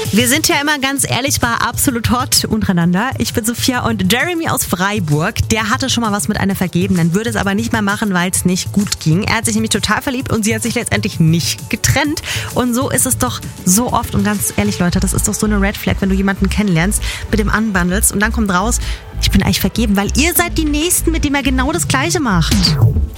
Wir sind ja immer ganz ehrlich bei Absolut Hot untereinander. Ich bin Sophia und Jeremy aus Freiburg, der hatte schon mal was mit einer Vergebenen, würde es aber nicht mehr machen, weil es nicht gut ging. Er hat sich nämlich total verliebt und sie hat sich letztendlich nicht getrennt. Und so ist es doch so oft. Und ganz ehrlich, Leute, das ist doch so eine Red Flag, wenn du jemanden kennenlernst, mit dem anbandelst und dann kommt raus, ich bin eigentlich vergeben, weil ihr seid die Nächsten, mit dem er genau das Gleiche macht.